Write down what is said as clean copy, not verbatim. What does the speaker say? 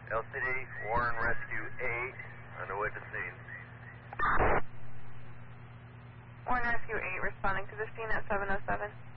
LCD, Warren Rescue 8, on the way to scene. Warren Rescue 8 responding to the scene at 707.